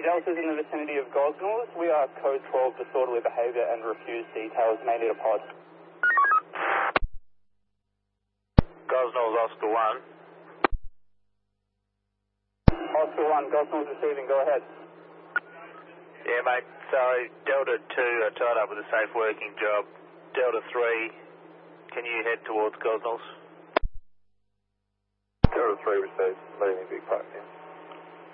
Delta's in the vicinity of Gosnells. We are code 12 disorderly behaviour and refused details. May need a pod. Gosnells, Oscar 1. Oscar 1, Gosnells receiving, go ahead. Yeah, mate, so Delta 2 are tied up with a safe working job. Delta 3, can you head towards Gosnells? Delta 3 received, leaving Big Park, yeah.